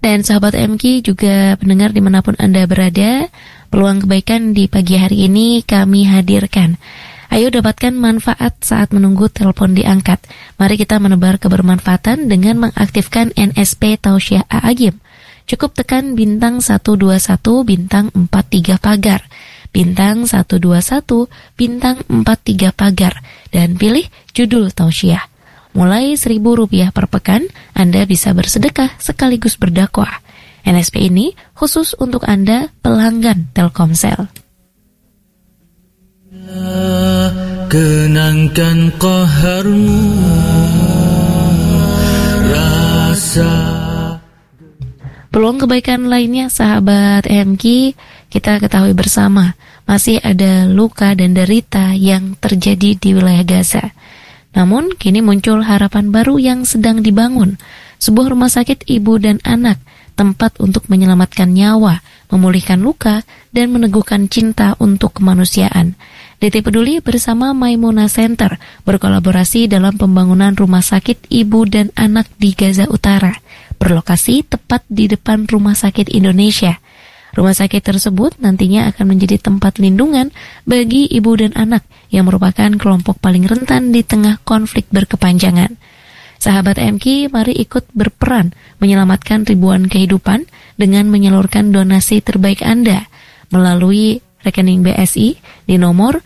Dan sahabat MK juga pendengar dimanapun Anda berada, peluang kebaikan di pagi hari ini kami hadirkan. Ayo dapatkan manfaat saat menunggu telepon diangkat. Mari kita menebar kebermanfaatan dengan mengaktifkan NSP Tausiah A'agim. Cukup tekan bintang 121 bintang 43 pagar. Bintang 121 bintang 43 pagar. Dan pilih judul Tausiah. Mulai Rp1.000 per pekan, Anda bisa bersedekah sekaligus berdakwah. NSP ini khusus untuk Anda pelanggan Telkomsel. Kenangkan qaharmu, rasa. Peluang kebaikan lainnya sahabat MK, kita ketahui bersama masih ada luka dan derita yang terjadi di wilayah Gaza. Namun, kini muncul harapan baru yang sedang dibangun. Sebuah rumah sakit ibu dan anak, tempat untuk menyelamatkan nyawa, memulihkan luka, dan meneguhkan cinta untuk kemanusiaan. DT Peduli bersama Maimuna Center berkolaborasi dalam pembangunan rumah sakit ibu dan anak di Gaza Utara, berlokasi tepat di depan Rumah Sakit Indonesia. Rumah sakit tersebut nantinya akan menjadi tempat lindungan bagi ibu dan anak yang merupakan kelompok paling rentan di tengah konflik berkepanjangan. Sahabat MK, mari ikut berperan menyelamatkan ribuan kehidupan dengan menyalurkan donasi terbaik Anda melalui rekening BSI di nomor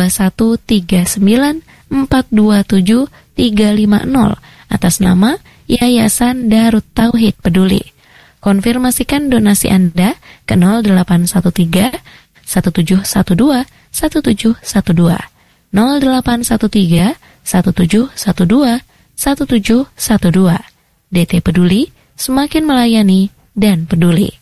2139427 atas nama Yayasan Darut Tauhid Peduli. Konfirmasikan donasi Anda ke 0813 1712 1712 0813 1712 1712. DT Peduli, semakin melayani dan peduli.